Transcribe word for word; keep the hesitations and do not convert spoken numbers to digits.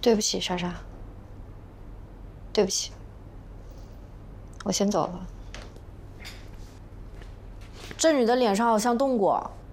对不起，莎莎。对不起，我先走了。 这女的脸上好像动过。